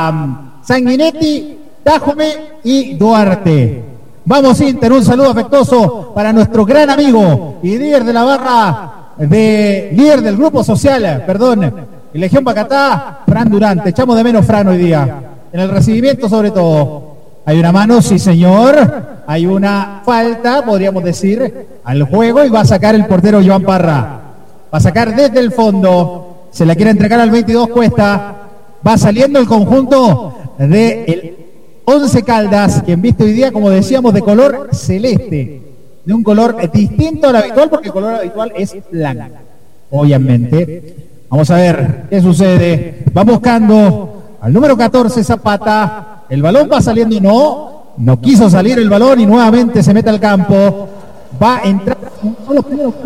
a Sanguinetti, Dájome y Duarte. Vamos Inter, un saludo afectuoso para nuestro gran amigo y líder de la barra, líder del grupo social, y Legión Bacatá, Fran Durante. Echamos de menos Fran hoy día, en el recibimiento sobre todo. Hay una mano, sí señor, hay una falta, podríamos decir, al juego, y va a sacar el portero Joan Parra. Va a sacar desde el fondo, se la quiere entregar al 22 Cuesta, va saliendo el conjunto del Once Caldas, quien viste hoy día, como decíamos, de color celeste, de un color distinto al habitual, porque el color habitual es blanco, obviamente. Vamos a ver qué sucede. Va buscando al número 14 Zapata, el balón va saliendo, no quiso salir el balón y nuevamente se mete al campo. Va a entrar, son los primeros.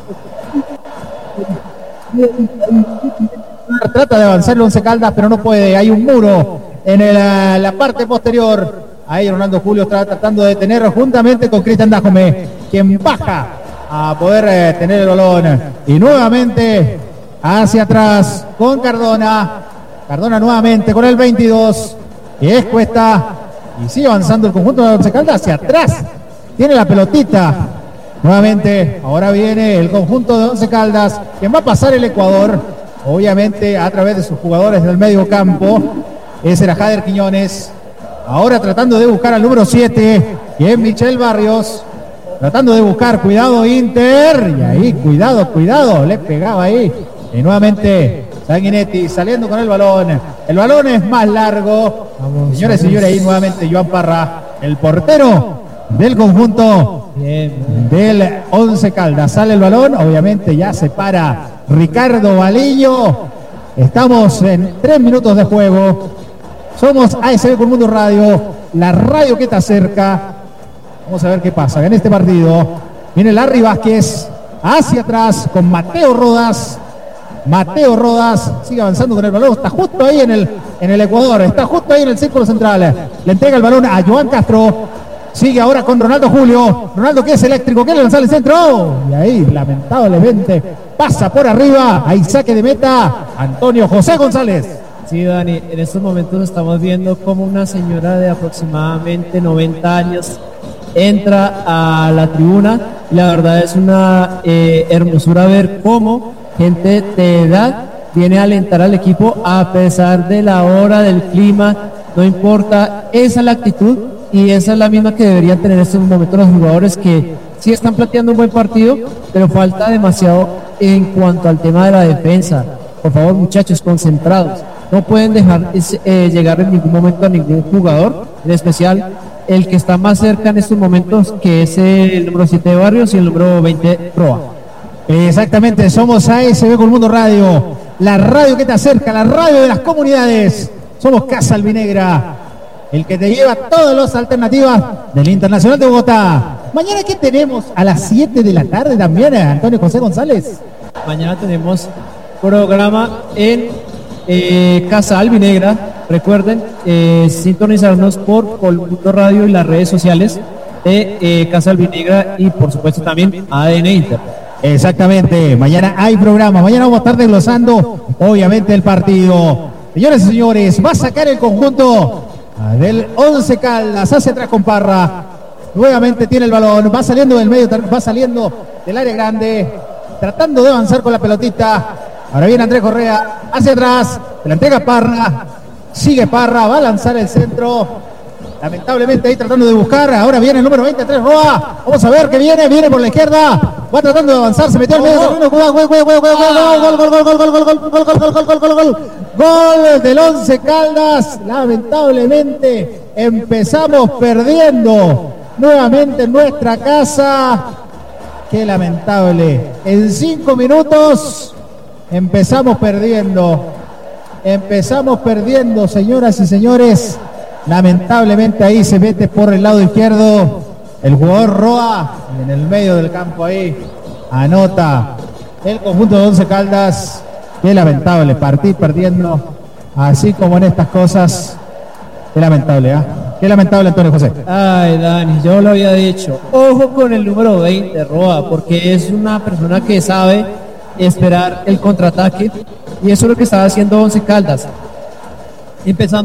Trata de avanzar el Once Caldas, pero no puede, hay un muro en la parte posterior. Ahí Ronaldo Julio está tratando de detener juntamente con Cristian Dájome, quien baja a poder tener el balón. Y nuevamente hacia atrás con Cardona. Cardona nuevamente con el 22. Y es Cuesta. Y sigue avanzando el conjunto de Once Caldas hacia atrás. Tiene la pelotita. Nuevamente, ahora viene el conjunto de Once Caldas, quien va a pasar el Ecuador, obviamente a través de sus jugadores del medio campo. Ese era Jader Quiñones. Ahora tratando de buscar al número 7, que es Michel Barrios. Tratando de buscar, cuidado Inter. Y ahí, cuidado, le pegaba ahí. Y nuevamente Sanguinetti saliendo con el balón. El balón es más largo. Señores y señores, ahí nuevamente Joan Parra, el portero del conjunto del Once Caldas. Sale el balón, obviamente ya se para Ricardo Valiño. Estamos en 3 minutos de juego. Somos ASB Colmundo Radio, la radio que te acerca. Vamos a ver qué pasa en este partido. Viene Larry Vázquez hacia atrás con Mateo Rodas. Mateo Rodas sigue avanzando con el balón. Está justo ahí en el Ecuador. Está justo ahí en el círculo central. Le entrega el balón a Joan Castro. Sigue ahora con Ronaldo Julio. Ronaldo, que es eléctrico, quiere lanzar el centro. Y ahí, lamentablemente, pasa por arriba. Ahí saque de meta Antonio José González. Sí, Dani, en estos momentos estamos viendo como una señora de aproximadamente 90 años entra a la tribuna. La verdad es una hermosura ver cómo gente de edad viene a alentar al equipo a pesar de la hora, del clima, no importa. Esa es la actitud y esa es la misma que deberían tener en estos momentos los jugadores, que sí están planteando un buen partido, pero falta demasiado en cuanto al tema de la defensa. Por favor, muchachos, concentrados. No pueden dejar llegar en ningún momento a ningún jugador, en especial el que está más cerca en estos momentos, que es el número 7 de Barrios y el número 20 Roa. Exactamente, somos ASB Colmundo Radio, la radio que te acerca, la radio de las comunidades. Somos Casa Albinegra, el que te lleva todas las alternativas del Internacional de Bogotá. Mañana, ¿qué tenemos? A las 7 de la tarde también, Antonio José González. Mañana tenemos programa en Casa Albinegra. Recuerden sintonizarnos por Colmundo Radio y las redes sociales de Casa Albinegra y por supuesto también ADN Inter. Exactamente, mañana hay programa, mañana vamos a estar desglosando obviamente el partido. Señores y señores, va a sacar el conjunto del Once Caldas hacia atrás con Parra. Nuevamente tiene el balón, va saliendo del medio, va saliendo del área grande, tratando de avanzar con la pelotita. Ahora viene Andrés Correa hacia atrás, se la entrega Parra, sigue Parra, va a lanzar el centro. Lamentablemente ahí tratando de buscar. Ahora viene el número 23 Roa. Vamos a ver que viene por la izquierda. Va tratando de avanzar, se metió al medio. Gol del Once Caldas. Lamentablemente empezamos perdiendo nuevamente en nuestra casa. Qué lamentable. En 5 minutos empezamos perdiendo, señoras y señores. Lamentablemente ahí se mete por el lado izquierdo el jugador Roa, y en el medio del campo ahí anota el conjunto de Once Caldas. Qué lamentable partir perdiendo así como en estas cosas. Qué lamentable, qué lamentable, Antonio José. Ay, Dani, yo lo había dicho, ojo con el número 20 Roa, porque es una persona que sabe esperar el contraataque, y eso es lo que estaba haciendo Once Caldas, empezando